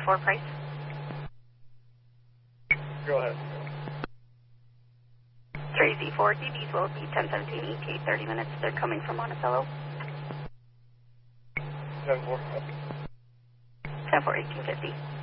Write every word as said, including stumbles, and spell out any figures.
four price. Go ahead. three Z four, D Bs will be ten seventeen E T, thirty minutes. They're coming from Monticello. ten four. ten four, eighteen fifty.